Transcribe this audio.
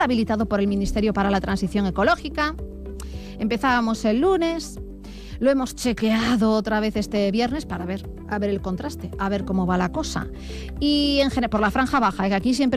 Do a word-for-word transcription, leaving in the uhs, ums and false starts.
está habilitado por el Ministerio para la Transición Ecológica. Empezábamos el lunes, lo hemos chequeado otra vez este viernes para ver, a ver el contraste, a ver cómo va la cosa. Y en general, por la franja baja, que aquí siempre